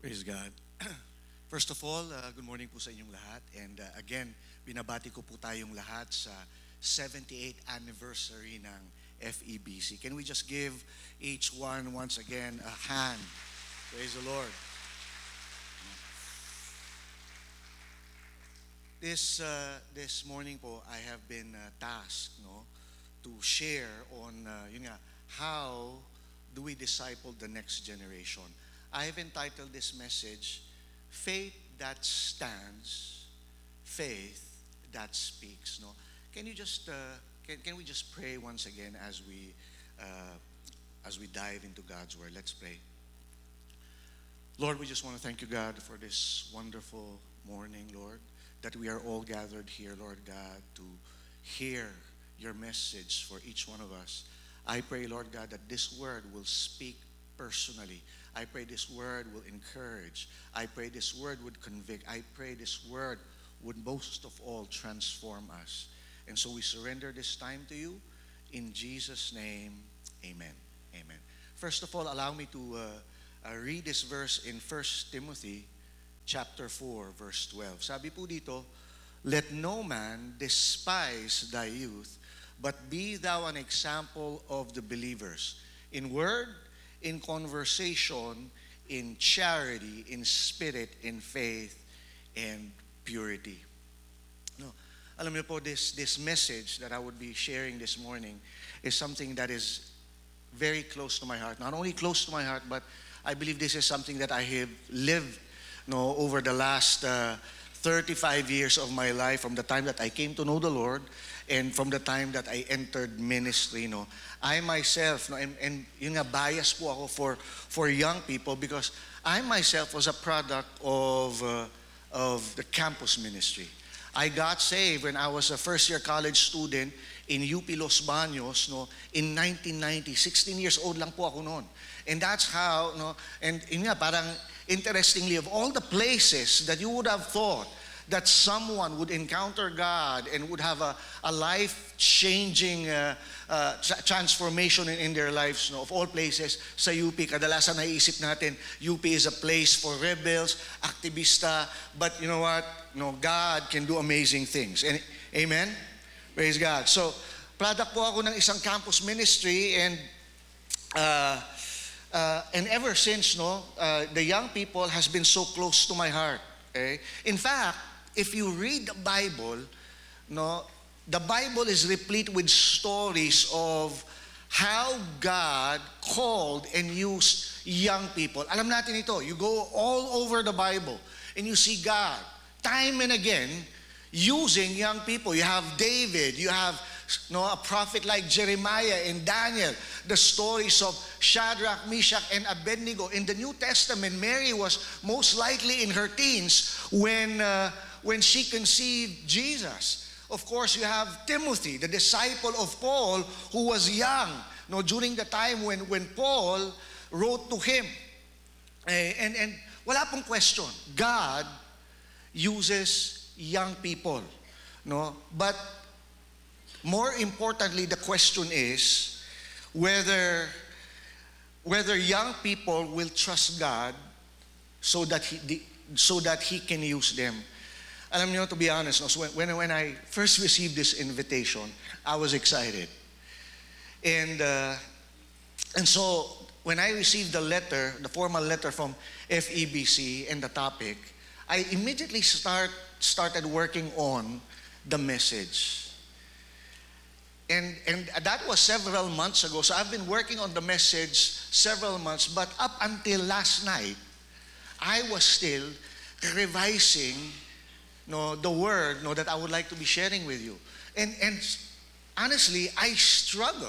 Praise God. First of all, good morning po sa inyong lahat. And again, binabati ko po tayong lahat sa 78th anniversary ng FEBC. Can we just give each one once again a hand? Praise the Lord. This morning po, I have been tasked to share on how do we disciple the next generation. I have entitled this message, Faith That Stands, Faith That Speaks. No, can you just can we just pray once again as we dive into God's word? Let's pray. Lord, we just want to thank you, God, for this wonderful morning, Lord, that we are all gathered here, Lord God, to hear your message for each one of us. I pray, Lord God, that this word will speak personally. I pray this word will encourage. I pray this word would convict. I pray this word would most of all transform us. And so we surrender this time to you. In Jesus' name, amen. Amen. First of all, allow me to read this verse in 1 Timothy chapter 4, verse 12. Sabi po dito, let no man despise thy youth, but be thou an example of the believers. In word, in conversation, in charity, in spirit, in faith, and purity. No, alam niyo po, this message that I would be sharing this morning is something that is very close to my heart. Not only close to my heart, but I believe this is something that I have lived over the last 35 years of my life, from the time that I came to know the Lord and from the time that I entered ministry. I myself, and yung nga, bias po ako for young people, because I myself was a product of the campus ministry. I got saved when I was a first-year college student in UP Los Baños in 1990. 16 years old lang po ako noon. And that's how, and yun nga, parang interestingly, of all the places that you would have thought that someone would encounter God and would have a life-changing transformation in their lives, of all places, sa UP, kadalasan naiisip natin, UP is a place for rebels, aktivista, but you know what? God can do amazing things. And, amen? Praise God. So, product po ako ng isang campus ministry, and ever since, the young people has been so close to my heart. Okay? In fact, if you read the Bible, the Bible is replete with stories of how God called and used young people. Alam natin ito, you go all over the Bible and you see God time and again using young people. You have David, you have a prophet like Jeremiah and Daniel, the stories of Shadrach, Meshach, and Abednego. In the New Testament, Mary was most likely in her teens when she conceived Jesus. Of course, you have Timothy, the disciple of Paul, who was young during the time when Paul wrote to him. And wala pong question, God uses young people. But more importantly, the question is whether young people will trust God so that He can use them. Alam niyo, to be honest, when I first received this invitation, I was excited. And so when I received the formal letter from FEBC and the topic, I immediately started working on the message. And that was several months ago. So I've been working on the message several months, but up until last night, I was still revising the word that I would like to be sharing with you. And honestly, I struggled.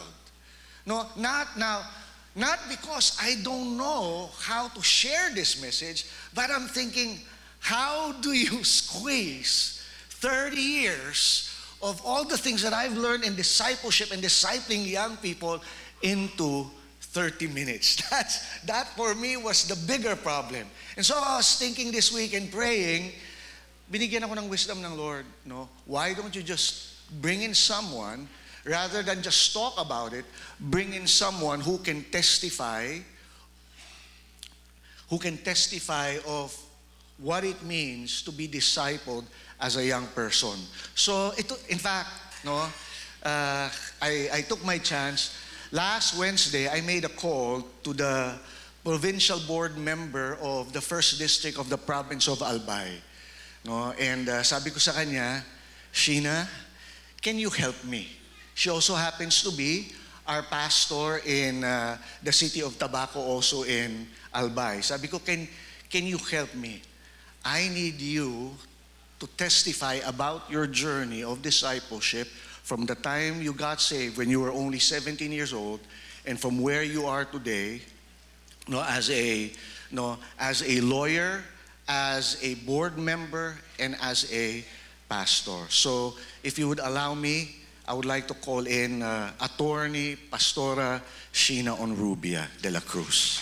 Not because I don't know how to share this message, but I'm thinking, how do you squeeze 30 years of all the things that I've learned in discipleship and discipling young people into 30 minutes? That for me was the bigger problem. And so I was thinking this week and praying, binigyan ako ng wisdom ng Lord, why don't you just bring in someone, rather than just talk about it, bring in someone who can testify who can testify of what it means to be discipled as a young person. So ito, in fact, no, I took my chance. Last Wednesday, I made a call to the provincial board member of the first district of the province of Albay. No, and sabi ko sa kanya, Sheena, can you help me? She also happens to be our pastor in the city of Tabaco, also in Albay. Sabi ko, can you help me? I need you to testify about your journey of discipleship from the time you got saved when you were only 17 years old, and from where you are today, no, as a lawyer, as a board member, and as a pastor. So if you would allow me, I would like to call in Attorney Pastora Sheena Onrubia de la Cruz.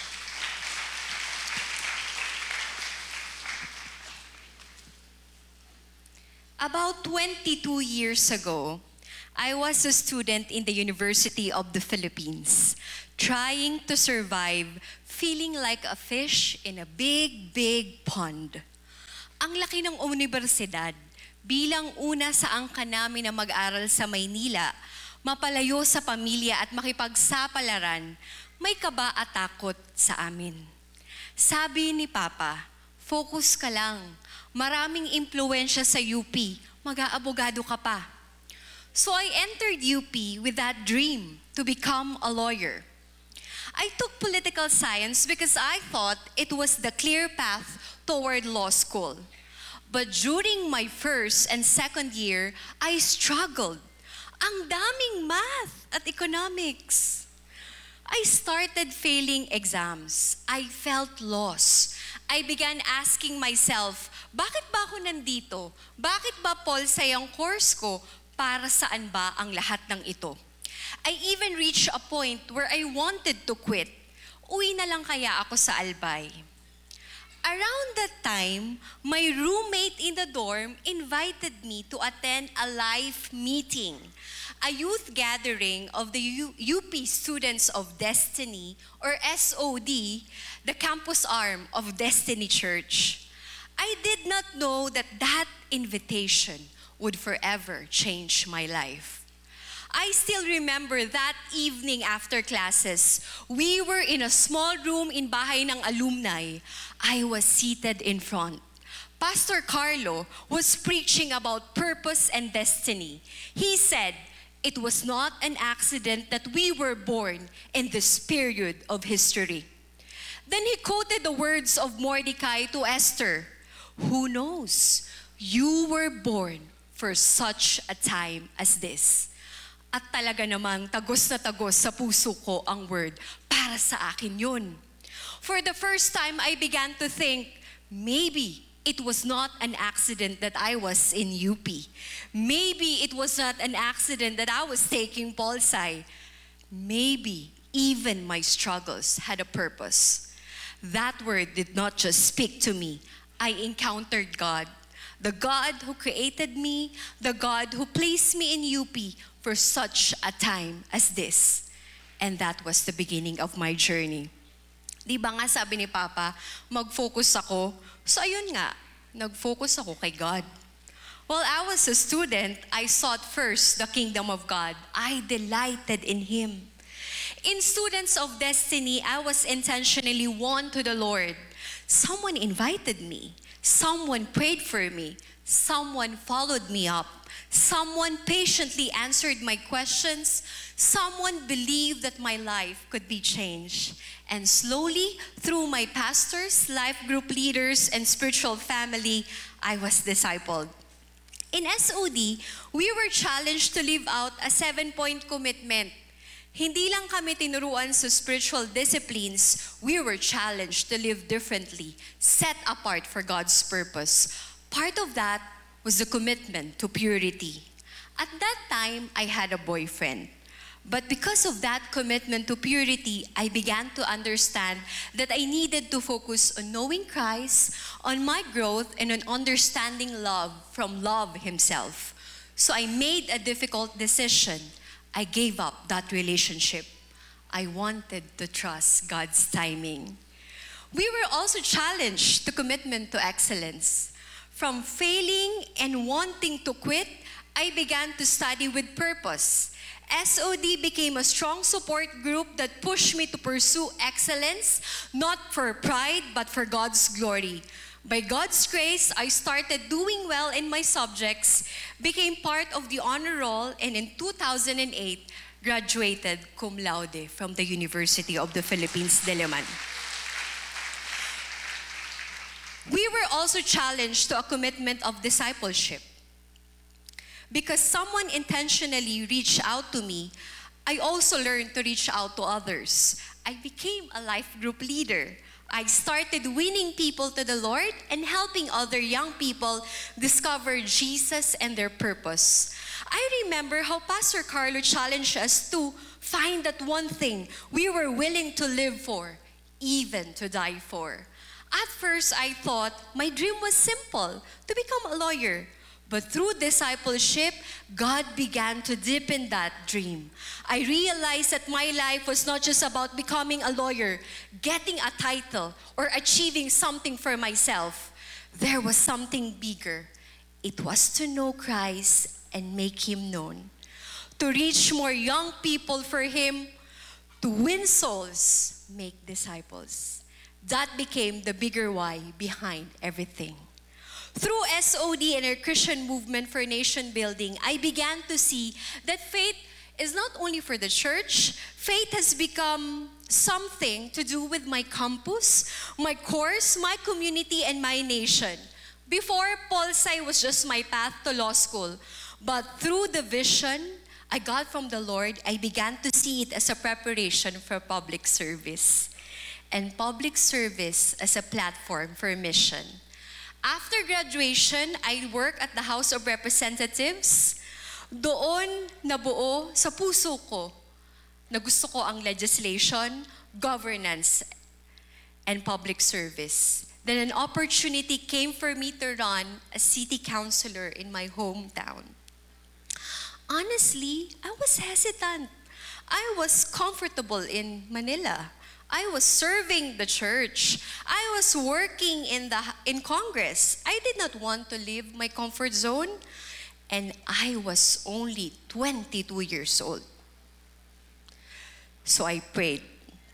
About 22 years ago, I was a student in the University of the Philippines, trying to survive, feeling like a fish in a big, big pond. Ang laki ng universidad, bilang una sa angka namin na mag-aral sa Maynila, mapalayo sa pamilya at makipagsapalaran, may kaba at takot sa amin. Sabi ni Papa, focus ka lang, maraming impluwensya sa UP, mag-aabogado ka pa. So I entered UP with that dream to become a lawyer. I took political science because I thought it was the clear path toward law school. But during my first and second year, I struggled. Ang daming math at economics. I started failing exams. I felt lost. I began asking myself, bakit ba ako nandito? Bakit ba Polsay ang course ko? Para saan ba ang lahat ng ito? I even reached a point where I wanted to quit. Uwi na lang kaya ako sa Albay. Around that time, my roommate in the dorm invited me to attend a live meeting, a youth gathering of the UP Students of Destiny, or SOD, the campus arm of Destiny Church. I did not know that that invitation would forever change my life. I still remember that evening after classes, we were in a small room in Bahay ng Alumni. I was seated in front. Pastor Carlo was preaching about purpose and destiny. He said, it was not an accident that we were born in this period of history. Then he quoted the words of Mordecai to Esther, who knows, you were born for such a time as this. At talaga namang tagos na tagos sa puso ko ang word, para sa akin yun. For the first time, I began to think, maybe it was not an accident that I was in UP. Maybe it was not an accident that I was taking Polsai. Maybe even my struggles had a purpose. That word did not just speak to me. I encountered God. The God who created me, the God who placed me in UP for such a time as this. And that was the beginning of my journey. Di ba nga sabi ni Papa, mag-focus ako. So ayun nga, nag-focus ako kay God. While I was a student, I sought first the kingdom of God. I delighted in Him. In Students of Destiny, I was intentionally won to the Lord. Someone invited me. Someone prayed for me. Someone followed me up. Someone patiently answered my questions. Someone believed that my life could be changed. And slowly, through my pastors, life group leaders, and spiritual family, I was discipled. In SOD, we were challenged to live out a 7-point commitment. Hindi lang kami tinuruan sa spiritual disciplines, we were challenged to live differently, set apart for God's purpose. Part of that was the commitment to purity. At that time, I had a boyfriend. But because of that commitment to purity, I began to understand that I needed to focus on knowing Christ, on my growth, and on understanding love from love Himself. So I made a difficult decision. I gave up that relationship. I wanted to trust God's timing. We were also challenged to commitment to excellence. From failing and wanting to quit, I began to study with purpose. SOD became a strong support group that pushed me to pursue excellence, not for pride, but for God's glory. By God's grace, I started doing well in my subjects, became part of the honor roll, and in 2008, graduated cum laude from the University of the Philippines, Diliman. We were also challenged to a commitment of discipleship. Because someone intentionally reached out to me, I also learned to reach out to others. I became a life group leader. I started winning people to the Lord and helping other young people discover Jesus and their purpose. I remember how Pastor Carlo challenged us to find that one thing we were willing to live for, even to die for. At first, I thought my dream was simple, to become a lawyer. But through discipleship, God began to deepen that dream. I realized that my life was not just about becoming a lawyer, getting a title, or achieving something for myself. There was something bigger. It was to know Christ and make Him known. To reach more young people for Him, to win souls, make disciples. That became the bigger why behind everything. Through SOD and our Christian movement for nation building, I began to see that faith is not only for the church. Faith has become something to do with my campus, my course, my community, and my nation. Before, Pol Sci was just my path to law school. But through the vision I got from the Lord, I began to see it as a preparation for public service. And public service as a platform for mission. After graduation, I worked at the House of Representatives. Doon nabuo sa puso ko na gusto ko ang legislation, governance, and public service. Then an opportunity came for me to run as city councilor in my hometown. Honestly, I was hesitant. I was comfortable in Manila. I was serving the church. I was working in Congress. I did not want to leave my comfort zone, and I was only 22 years old. So I prayed.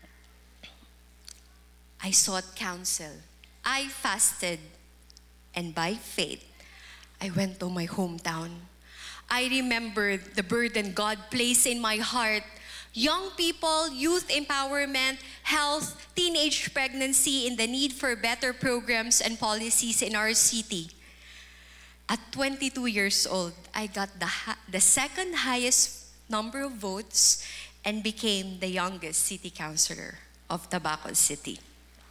I sought counsel. I fasted, and by faith, I went to my hometown. I remember the burden God placed in my heart. Young people, youth empowerment, health, teenage pregnancy, and the need for better programs and policies in our city. At 22 years old, I got the second highest number of votes and became the youngest city councilor of Tabaco City.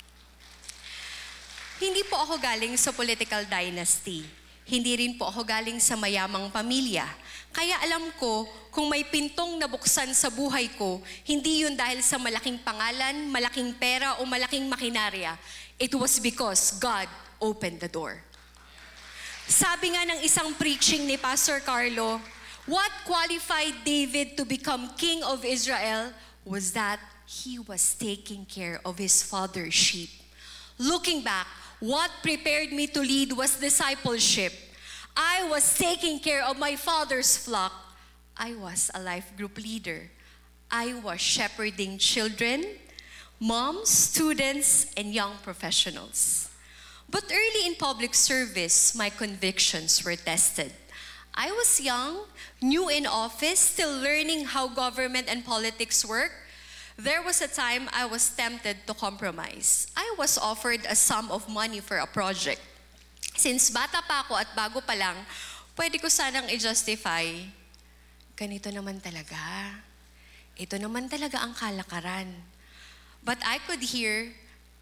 Hindi po ako galing sa political dynasty. Hindi rin po ako galing sa mayamang pamilya. Kaya alam ko, kung may pintong nabuksan sa buhay ko, hindi yun dahil sa malaking pangalan, malaking pera, o malaking makinarya. It was because God opened the door. Sabi nga ng isang preaching ni Pastor Carlo, what qualified David to become king of Israel was that he was taking care of his father's sheep. Looking back, what prepared me to lead was discipleship. I was taking care of my father's flock. I was a life group leader. I was shepherding children, moms, students, and young professionals. But early in public service, my convictions were tested. I was young, new in office, still learning how government and politics work. There was a time I was tempted to compromise. I was offered a sum of money for a project. Since bata pa ako at bago pa lang, pwede ko sanang i-justify, ganito naman talaga. Ito naman talaga ang kalakaran. But I could hear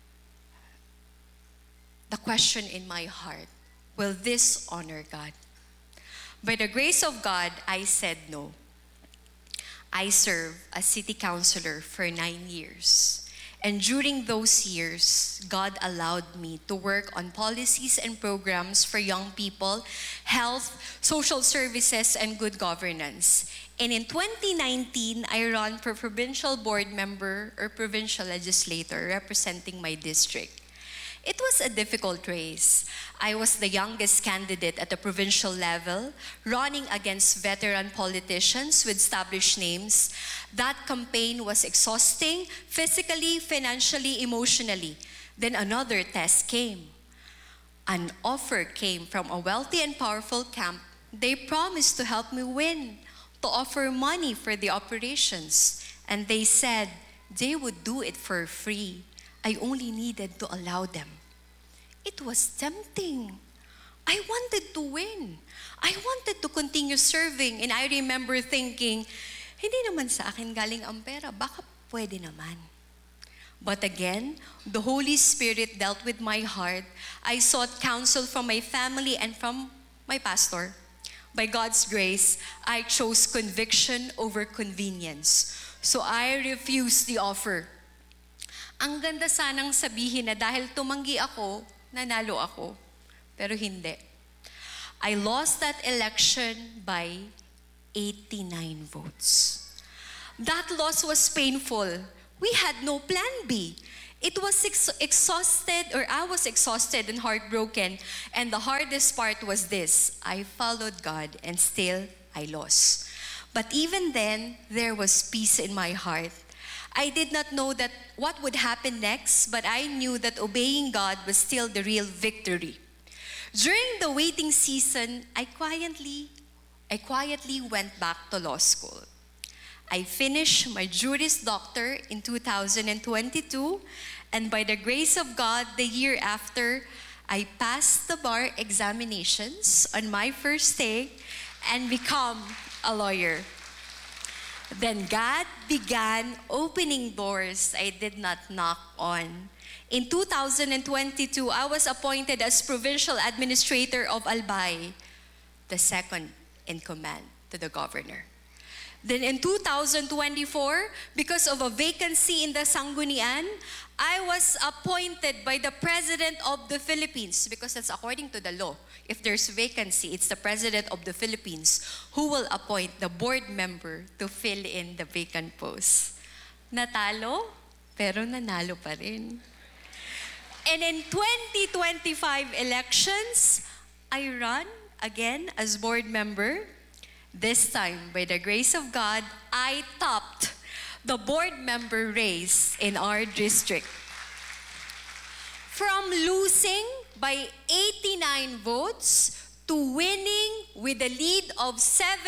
the question in my heart, will this honor God? By the grace of God, I said no. I served as city councilor for 9 years. And during those years, God allowed me to work on policies and programs for young people, health, social services, and good governance. And in 2019, I ran for provincial board member or provincial legislator representing my district. It was a difficult race. I was the youngest candidate at the provincial level, running against veteran politicians with established names. That campaign was exhausting, physically, financially, emotionally. Then another test came. An offer came from a wealthy and powerful camp. They promised to help me win, to offer money for the operations. And they said they would do it for free. I only needed to allow them. It was tempting. I wanted to win. I wanted to continue serving. And I remember thinking, hindi naman sa akin galing ang pera, baka pwede naman. But again, the Holy Spirit dealt with my heart. I sought counsel from my family and from my pastor. By God's grace, I chose conviction over convenience. So I refused the offer. Ang ganda sanang sabihin na dahil tumanggi ako, nanalo ako. Pero hindi. I lost that election by 89 votes. That loss was painful. We had no plan B. It was I was exhausted and heartbroken. And the hardest part was this: I followed God and still I lost. But even then, there was peace in my heart. I did not know that what would happen next, but I knew that obeying God was still the real victory. During the waiting season, I quietly went back to law school. I finished my Juris Doctor in 2022, and by the grace of God, the year after, I passed the bar examinations on my first day and become a lawyer. Then God began opening doors I did not knock on. In 2022, I was appointed as Provincial Administrator of Albay, the second in command to the governor. Then in 2024, because of a vacancy in the Sanggunian, I was appointed by the President of the Philippines, because that's according to the law. If there's vacancy, it's the President of the Philippines who will appoint the board member to fill in the vacant post. Natalo, pero nanalo pa rin. And in 2025 elections, I run again as board member. This time, by the grace of God, I topped the board member race in our district. From losing by 89 votes to winning with a lead of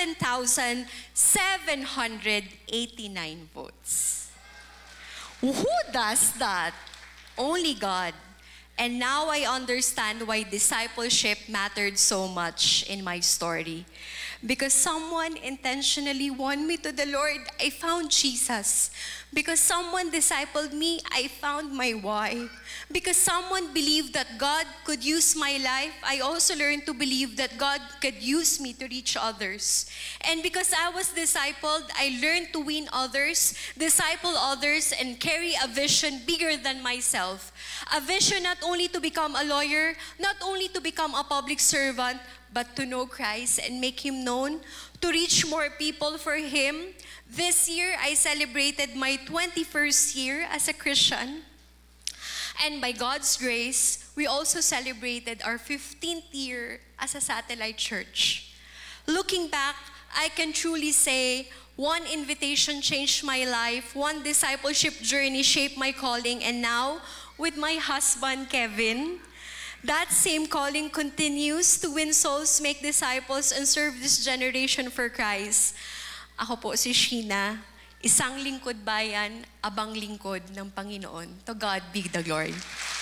7,789 votes. Who does that? Only God. And now I understand why discipleship mattered so much in my story. Because someone intentionally won me to the Lord, I found Jesus. Because someone discipled me, I found my why. Because someone believed that God could use my life, I also learned to believe that God could use me to reach others. And because I was discipled, I learned to win others, disciple others, and carry a vision bigger than myself. A vision not only to become a lawyer, not only to become a public servant, but to know Christ and make Him known, to reach more people for Him. This year, I celebrated my 21st year as a Christian. And by God's grace, we also celebrated our 15th year as a satellite church. Looking back, I can truly say, one invitation changed my life, one discipleship journey shaped my calling, and now, with my husband, Kevin, that same calling continues to win souls, make disciples, and serve this generation for Christ. Ako po si Sheena, isang lingkod bayan, abang lingkod ng Panginoon. To God be the glory.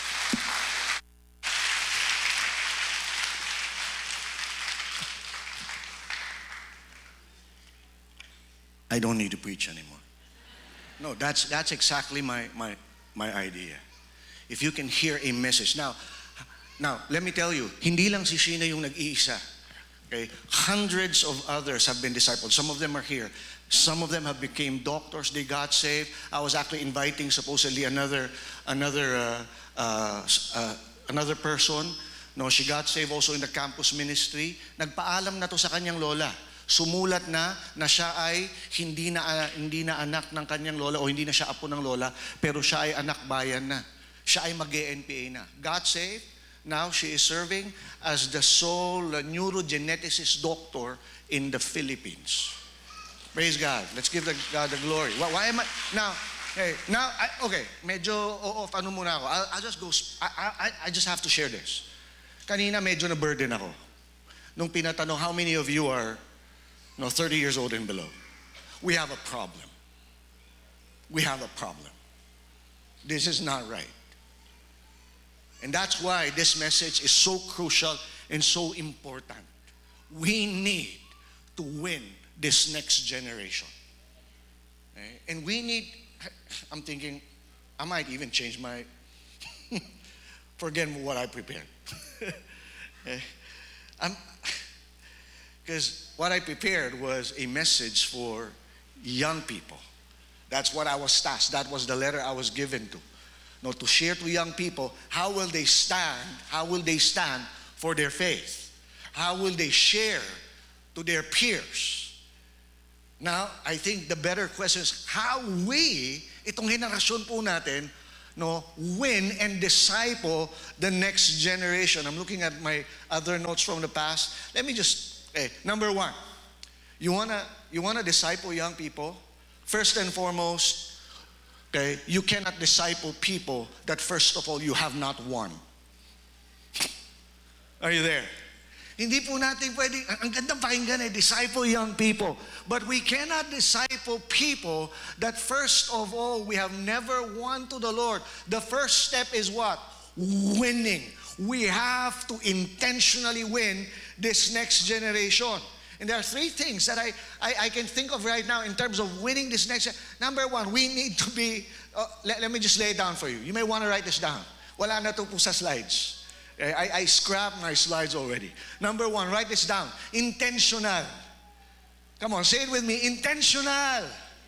I don't need to preach anymore. No, that's exactly my idea. If you can hear a message. Now, let me tell you, hindi lang si Sheena yung nag-iisa. Okay? Hundreds of others have been discipled. Some of them are here. Some of them have become doctors. They got saved. I was actually inviting supposedly another person. No, she got saved also in the campus ministry. Nagpaalam na to sa kanyang lola. Sumulat na siya ay hindi na anak ng kanyang lola o hindi na siya apo ng lola, pero siya ay anak bayan na. siya ay mag-NPA na. Got saved. Now she is serving as the sole neurogeneticist doctor in the Philippines. Praise God. Let's give God the glory. Why am I now? Hey, now okay. Medyo off ano muna ako. I'll just go. I just have to share this. Kanina medyo na burden ako nung pinatanong how many of you are 30 years old and below. We have a problem. We have a problem. This is not right. And that's why this message is so crucial and so important. We need to win this next generation. Okay? And we need, I'm thinking, I might even change my, forget what I prepared. Because what I prepared was a message for young people. That's what I was tasked. That was the letter I was given to. To share to young people, how will they stand for their faith? How will they share to their peers? Now, I think the better question is how we, itong henerasyon po natin, win and disciple the next generation. I'm looking at my other notes from the past. Let me just, number one, you wanna disciple young people? First and foremost, okay, you cannot disciple people that first of all you have not won. Are you there? Hindi po natin pwedeng, ang gandang pakinggan disciple young people. But we cannot disciple people that first of all we have never won to the Lord. The first step is what? Winning. We have to intentionally win this next generation. And there are three things that I can think of right now in terms of winning this next. Number one, we need to be, let me just lay it down for you. You may want to write this down. Wala na to po sa slides. I scrapped my slides already. Number one, write this down. Intentional. Come on, say it with me. Intentional.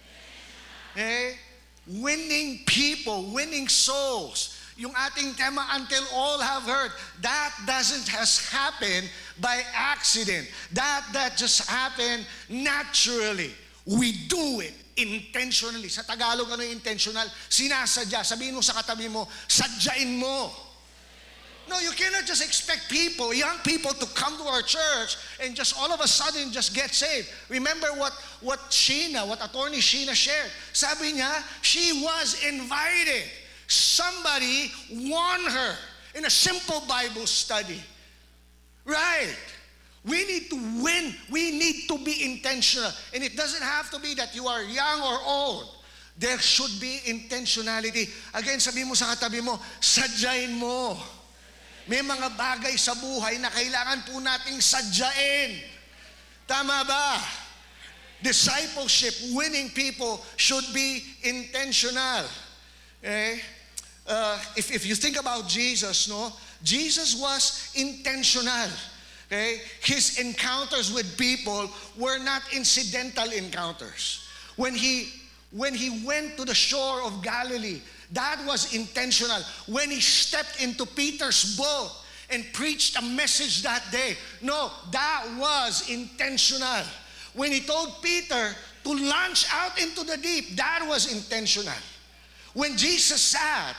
Okay? Winning people, winning souls. Yung ating tema, until all have heard, that doesn't has happened by accident. That just happened naturally. We do it intentionally. Sa Tagalog, ano yung intentional? Sinasadya. Sabihin mo sa katabi mo, sadyain mo. No, you cannot just expect people, young people, to come to our church and just all of a sudden just get saved. Remember what Attorney Sheena shared. Sabi niya, she was invited. Somebody won her in a simple Bible study. Right. We need to win. We need to be intentional. And it doesn't have to be that you are young or old. There should be intentionality. Again, sabi mo sa katabi mo, sadyain mo. May mga bagay sa buhay na kailangan po nating sadyain. Tama ba? Discipleship, winning people should be intentional. Okay? If you think about Jesus, Jesus was intentional. Okay? His encounters with people were not incidental encounters. When he went to the shore of Galilee, that was intentional. When he stepped into Peter's boat and preached a message that day, that was intentional. When he told Peter to launch out into the deep, that was intentional. When Jesus sat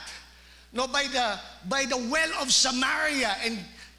by the well of Samaria and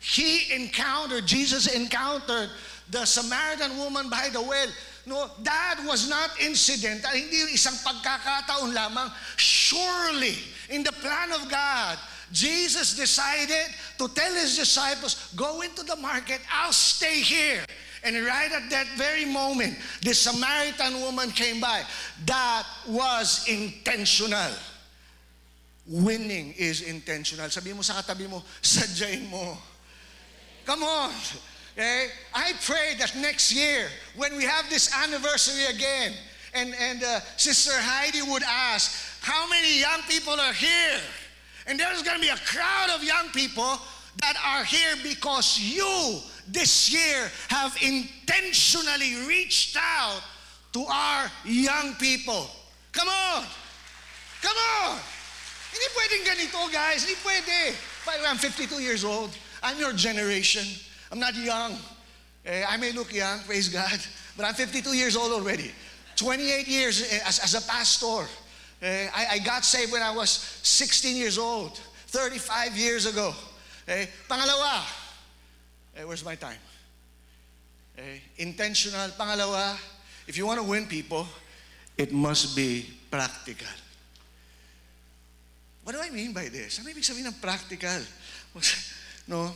Jesus encountered the Samaritan woman by the well, that was not incidental. Hindi isang pagkakataon lamang. Surely, in the plan of God, Jesus decided to tell his disciples, go into the market, I'll stay here. And right at that very moment, the Samaritan woman came by. That was intentional. Winning is intentional. Sabi mo sa katabi mo, sadyain mo. Come on. Okay? I pray that next year, when we have this anniversary again, and Sister Heidi would ask, how many young people are here? And there's going to be a crowd of young people that are here because you, this year, have intentionally reached out to our young people. Come on! Come on! Hindi pwedeng ganito, guys. Hindi pwede. I'm 52 years old. I'm your generation. I'm not young. I may look young, praise God, but I'm 52 years old already. 28 years as a pastor. I got saved when I was 16 years old. 35 years ago. Okay? Pangalawa, where's my time? Okay? Intentional. Pangalawa, if you want to win people, it must be practical. What do I mean by this? Ano ibig sabihin ng practical? No?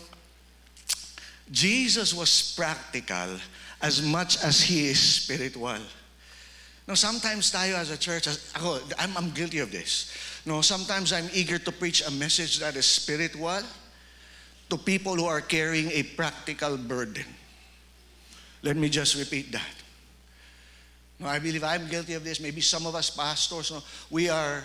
Jesus was practical as much as He is spiritual. Now, sometimes tayo as a church, I'm guilty of this. No, sometimes I'm eager to preach a message that is spiritual to people who are carrying a practical burden. Let me just repeat that. No, I believe I'm guilty of this. Maybe some of us pastors, no, we are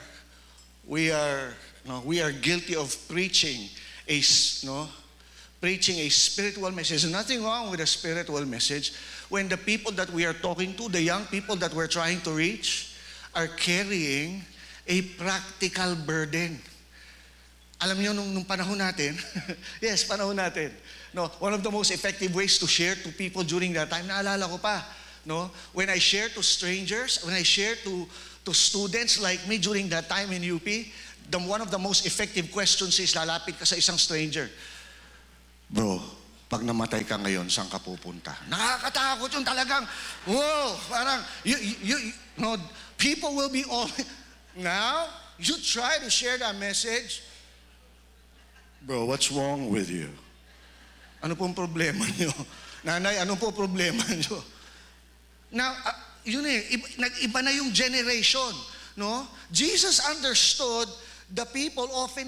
guilty of preaching a spiritual message. There's nothing wrong with a spiritual message when the people that we are talking to, the young people that we're trying to reach, are carrying a practical burden. Alam niyo, nung panahon natin, yes, panahon natin, no, one of the most effective ways to share to people during that time, naalala ko pa, no, when I share to strangers, when I share to students like me during that time in UP, one of the most effective questions is, lalapit ka sa isang stranger, bro, pag namatay ka ngayon, saan ka pupunta? Nakakatakot yun talagang, whoa, parang, no, people will be all, now, you try to share that message, bro, what's wrong with you? Ano pong problema nyo? Nanay, ano po problema nyo? Now, yun nag-iba na yung generation, no? Jesus understood that people often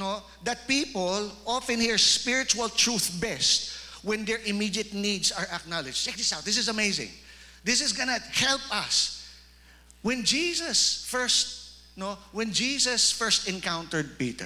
hear spiritual truth best when their immediate needs are acknowledged. Check this out. This is amazing. This is gonna help us. When Jesus first encountered Peter,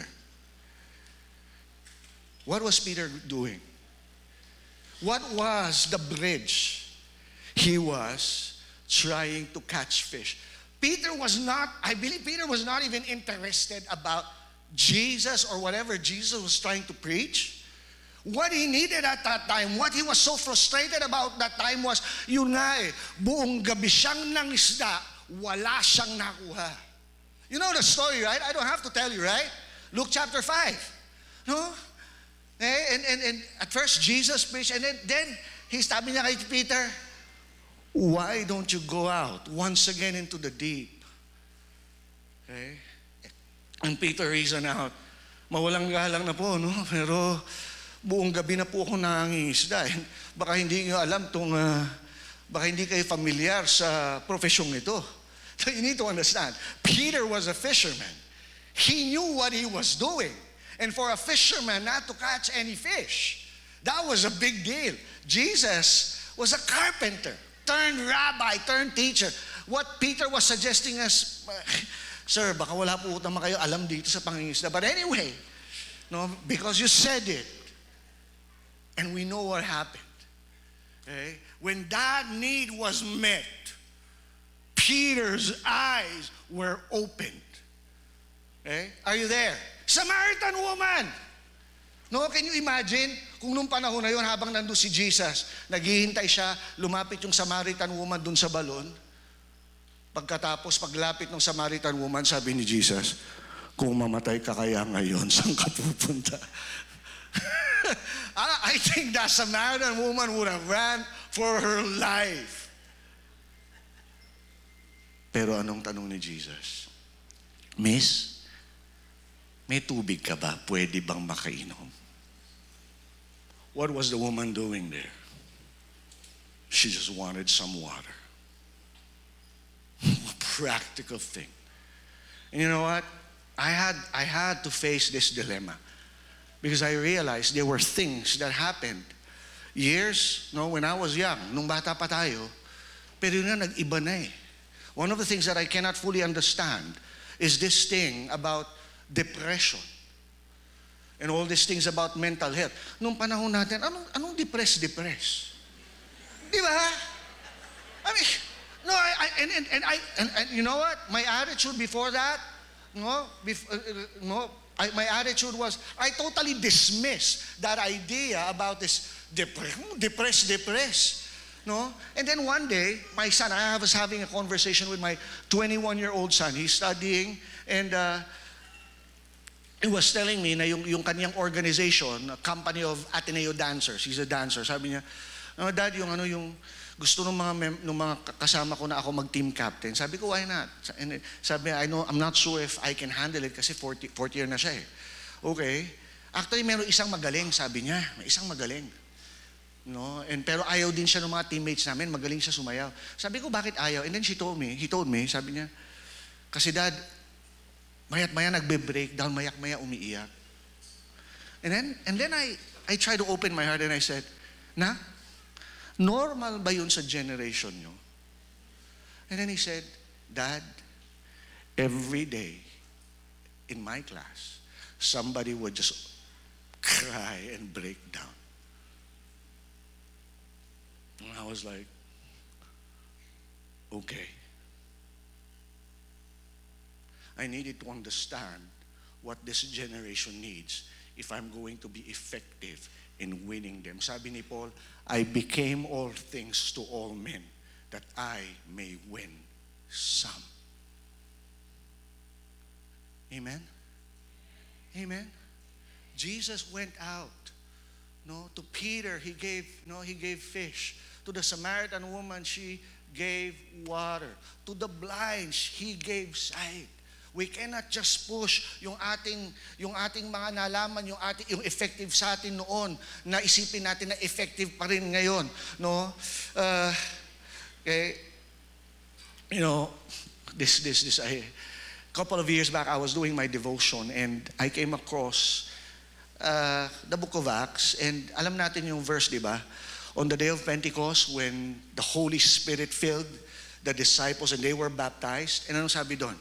what was Peter doing? What was the bridge? He was trying to catch fish. I believe Peter was not even interested about Jesus or whatever Jesus was trying to preach. What he needed at that time, what he was so frustrated about that time was, yun nga buong gabi siyang nangisda, wala siyang nakuha. You know the story, right? I don't have to tell you, right? Luke chapter 5. No? And at first Jesus preached, and then sabi niya kay Peter, why don't you go out once again into the deep? Okay? And Peter reasoned out, mawalang galang na po, no? Pero buong gabi na po ako nangingisda. Baka hindi niyo alam baka hindi kayo familiar sa profesyong ito. So you need to understand, Peter was a fisherman. He knew what he was doing. And for a fisherman not to catch any fish, that was a big deal. Jesus was a carpenter, turned rabbi, turned teacher. What Peter was suggesting is, sir, baka wala po naman kayo alam dito sa pangingisda. But anyway, no, because you said it, and we know what happened. Okay? When that need was met, Peter's eyes were opened. Okay? Are you there? Samaritan woman! No, can you imagine kung nung panahon na yun, habang nandun si Jesus, naghihintay siya, lumapit yung Samaritan woman dun sa balon. Pagkatapos, paglapit ng Samaritan woman, sabi ni Jesus, kung mamatay ka kaya ngayon, saan ka pupunta? I think that Samaritan woman would have ran for her life. Pero anong tanong ni Jesus? Miss, may tubig ka ba? Pwede bang makainom? What was the woman doing there? She just wanted some water. A practical thing. And you know what? I had to face this dilemma because I realized there were things that happened years, no, when I was young, nung bata pa tayo, pero yun na, nag-iba na eh. One of the things that I cannot fully understand is this thing about depression and all these things about mental health. Nung panahon natin, anong depress? Di ba? I mean, no, and you know what? My attitude before that, my attitude was, I totally dismissed that idea about this depress. No? And then one day, my son, I was having a conversation with my 21-year-old son. He's studying, and he was telling me na yung kanyang organization, a company of Ateneo dancers, he's a dancer, sabi niya, "Oh, Dad, yung gusto ng mga kasama ko na ako mag-team captain." Sabi ko, "Why not?" And sabi niya, I'm not sure if I can handle it kasi fourth year na siya eh. Okay. Actually, meron isang magaling, sabi niya. May isang magaling. No? Pero ayaw din siya ng mga teammates namin, magaling siya sumayaw. Sabi ko, bakit ayaw? And then he told me, sabi niya, kasi Dad, mayat-maya nagbe-breakdown, mayak-maya umiiyak. And then I tried to open my heart and I said, normal ba yun sa generation nyo? And then he said, Dad, every day in my class, somebody would just cry and break down. And I was like, okay. I needed to understand what this generation needs if I'm going to be effective in winning them. Sabi ni Paul, I became all things to all men that I may win some. Amen? Amen? Jesus went out. To Peter, he gave fish. To the Samaritan woman, she gave water. To the blind, he gave sight. We cannot just push yung ating mga nalaman, yung effective sa atin noon, na isipin natin na effective pa rin ngayon, no? Okay. This a couple of years back I was doing my devotion and I came across the book of Acts, and alam natin yung verse, di ba? On the day of Pentecost, when the Holy Spirit filled the disciples and they were baptized, and anong sabi doon?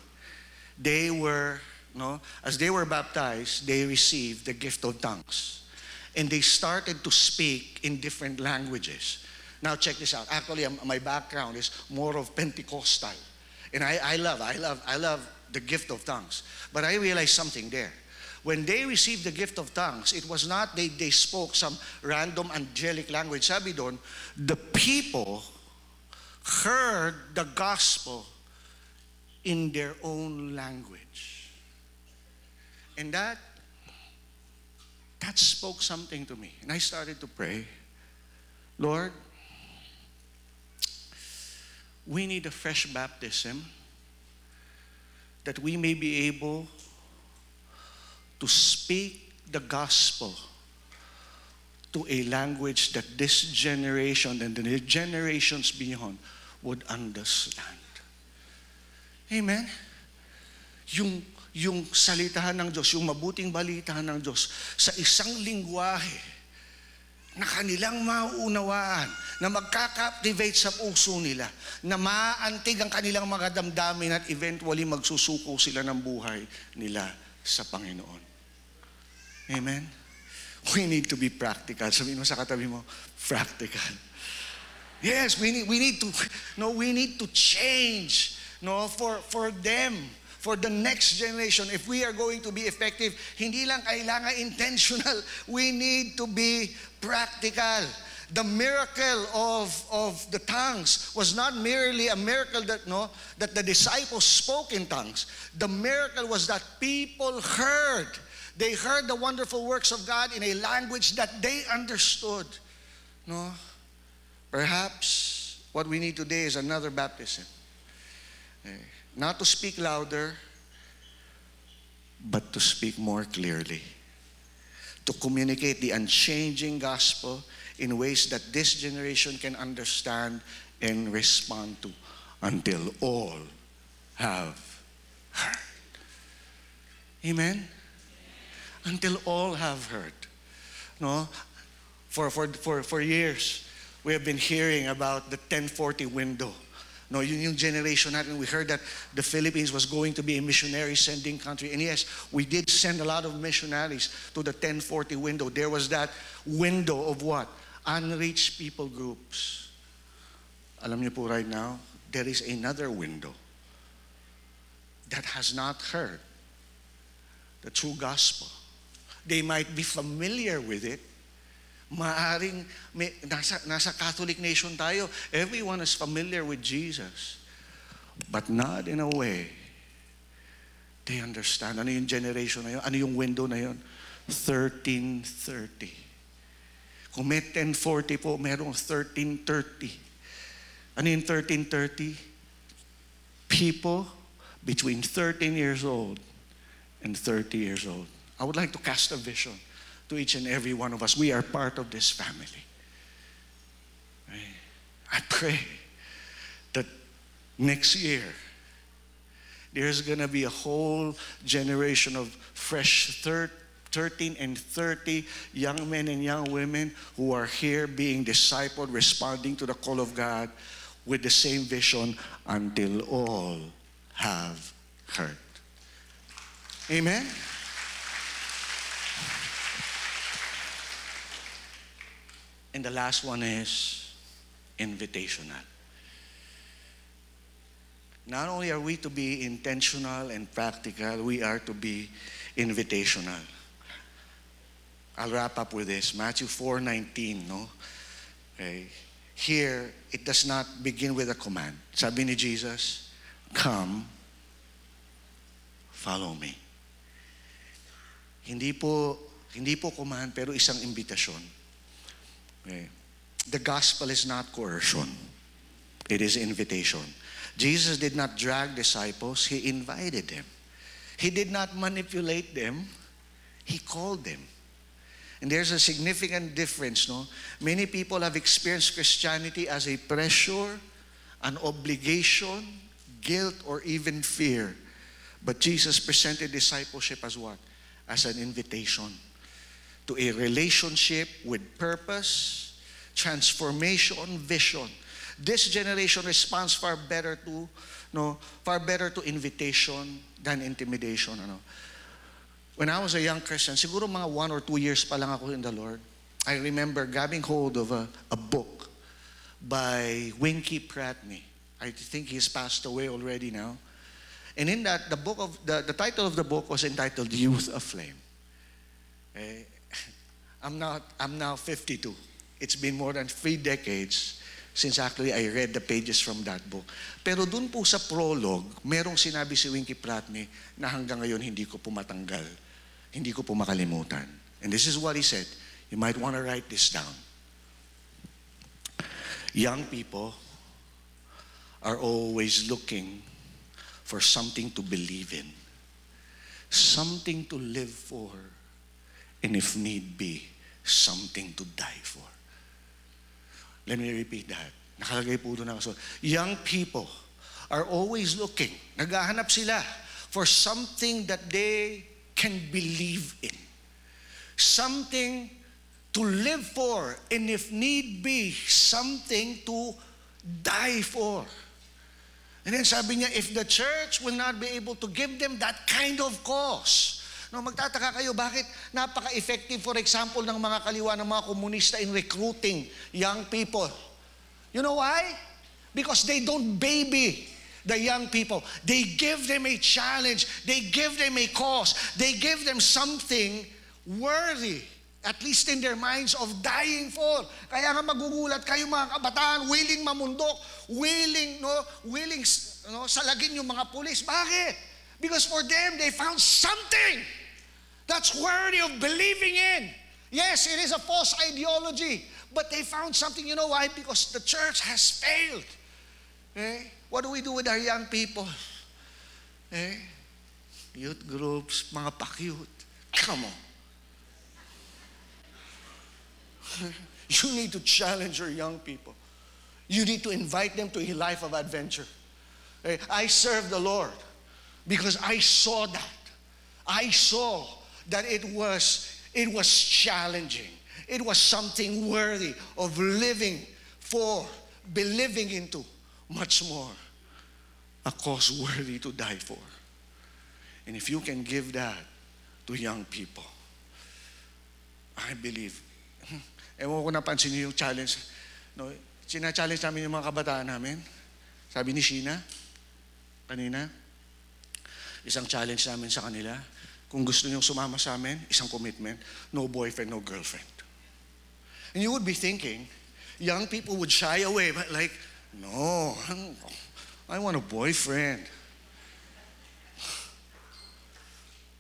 As they were baptized, they received the gift of tongues. And they started to speak in different languages. Now check this out. Actually, my background is more of Pentecostal. And I love the gift of tongues. But I realized something there. When they received the gift of tongues, it was not they spoke some random angelic language. Sabi doon, the people heard the gospel in their own language. And that spoke something to me. And I started to pray, Lord, we need a fresh baptism that we may be able to speak the gospel to a language that this generation and the generations beyond would understand. Amen? Yung salitahan ng Diyos, yung mabuting balitahan ng Diyos sa isang lingwahe na kanilang mauunawaan, na magka-captivate sa puso nila, na maantig ang kanilang mga damdamin at eventually magsusuko sila ng buhay nila sa Panginoon. Amen? We need to be practical. Sabihin mo sa katabi mo, practical. Yes, we need to change. For them, for the next generation, if we are going to be effective, hindi lang kailangan intentional, we need to be practical. The miracle of the tongues was not merely a miracle that the disciples spoke in tongues. The miracle was that people heard. They heard the wonderful works of God in a language that they understood. Perhaps what we need today is another baptism. Not to speak louder, but to speak more clearly. To communicate the unchanging gospel in ways that this generation can understand and respond to until all have heard. Amen? Until all have heard. For years, we have been hearing about the 1040 window. Yung generation natin, we heard that the Philippines was going to be a missionary sending country. And yes, we did send a lot of missionaries to the 1040 window. There was that window of what? Unreached people groups. Alam niyo po right now, there is another window that has not heard the true gospel. They might be familiar with it. Maaring nasa Catholic nation tayo, everyone is familiar with Jesus, but not in a way They understand. Ano yung generation na yun? Ano yung window na yun? 1330. Kung may 1040 po, merong 1330. Ano yung 1330? People between 13 years old and 30 years old. I would like to cast a vision to each and every one of us. We are part of this family. I pray that next year, there's going to be a whole generation of fresh 13 and 30 young men and young women who are here being discipled, responding to the call of God with the same vision until all have heard. Amen? And the last one is invitational. Not only are we to be intentional and practical, we are to be invitational. I'll wrap up with this. Matthew 4:19, no? Okay. Here, it does not begin with a command. Sabi ni Jesus, come, follow me. Hindi po command, pero isang imbitasyon. Okay. The gospel is not coercion. It is invitation. Jesus did not drag disciples, he invited them. He did not manipulate them, he called them. And there's a significant difference, no? Many people have experienced Christianity as a pressure, an obligation, guilt, or even fear. But Jesus presented discipleship as what? As an invitation to a relationship with purpose, transformation, vision. This generation responds far better to invitation than intimidation. When I was a young Christian, siguro mga 1 or 2 years pa lang ako in the Lord, I remember grabbing hold of a book by Winky Pratney. I think he's passed away already now. And in that, the title of the book was entitled Youth Aflame. I'm now 52. It's been more than 3 decades since actually I read the pages from that book. Pero dun po sa prologue, merong sinabi si Winky Pratney na hanggang ngayon hindi ko po matanggal, hindi ko po makalimutan. And this is what he said. You might want to write this down. Young people are always looking for something to believe in, something to live for, and if need be, something to die for. Let me repeat that. Nakalagay po doon ako. So, young people are always looking, naghahanap sila for something that they can believe in. Something to live for, and if need be, something to die for. And then sabi niya, if the church will not be able to give them that kind of cause, no, magtataka kayo, bakit napaka-effective, for example, ng mga kaliwa, ng mga komunista in recruiting young people? You know why? Because they don't baby the young people. They give them a challenge. They give them a cause. They give them something worthy, at least in their minds, of dying for. Kaya nga magugulat kayo mga kabataan, willing mamundok, willing salagin yung mga pulis. Bakit? Because for them, they found something that's worthy of believing in. Yes, it is a false ideology, but they found something. You know why? Because the church has failed. What do we do with our young people? Youth groups, mga pa-cute. Come on. You need to challenge your young people. You need to invite them to a life of adventure. I serve the Lord because I saw that. I saw that it was challenging. It was something worthy of living for, believing into, much more. A cause worthy to die for. And if you can give that to young people, I believe. Ewan ko napansin niyo yung challenge. No, sina-challenge namin yung mga kabataan namin. Sabi ni Sheena kanina, isang challenge namin sa kanila, kung gusto niyong sumama sa amin, isang commitment, no boyfriend, no girlfriend. And you would be thinking, young people would shy away, but like, no, I want a boyfriend.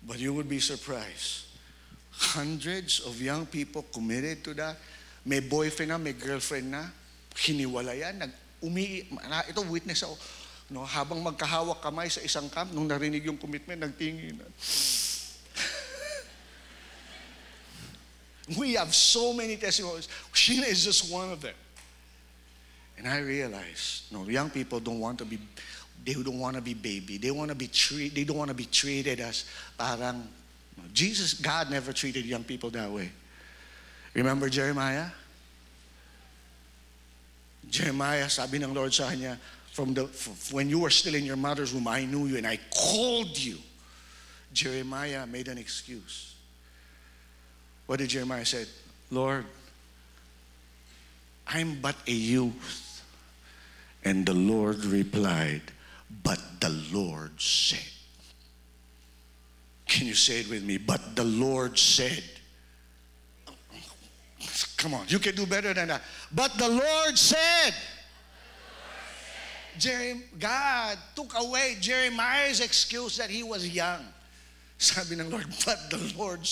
But you would be surprised. Hundreds of young people committed to that. May boyfriend na, may girlfriend na. Hiniwalayan. Ito, witness ako. No, habang magkahawak kamay sa isang camp, nung narinig yung commitment, nagtingin. We have so many testimonies. Sheena is just one of them. And I realized, no, young people don't want to be, they don't want to be baby. They want to be they don't want to be treated as parang, Jesus, God never treated young people that way. Remember Jeremiah? Jeremiah, sabi ng Lord sa kanya, when you were still in your mother's womb, I knew you and I called you. Jeremiah made an excuse. What did Jeremiah say? Lord, I'm but a youth. And the Lord replied, but the Lord said. Can you say it with me? But the Lord said. Come on, you can do better than that. But the Lord said. God took away Jeremiah's excuse that he was young. Sabi ng Lord, but the Lord